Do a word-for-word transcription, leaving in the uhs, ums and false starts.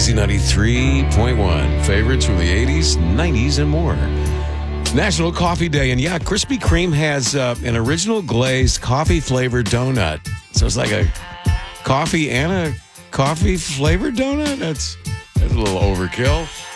Z ninety-three point one. Favorites from the eighties, nineties, and more. National Coffee Day. And yeah, Krispy Kreme has uh, an original glazed coffee-flavored donut. So it's like a coffee and a coffee-flavored donut? That's, that's a little overkill.